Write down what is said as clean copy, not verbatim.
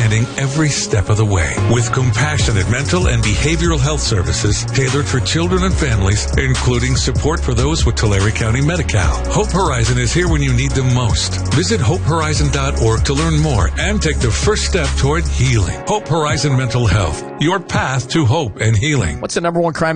understanding every step of the way. With compassionate mental and behavioral health services tailored for children and families, including support for those with Tulare County Medi-Cal. Hope Horizon is here when you need them most. Visit hopehorizon.org to learn more and take the first step toward healing. Hope Horizon Mental Health, your path to hope and healing. What's the number one crime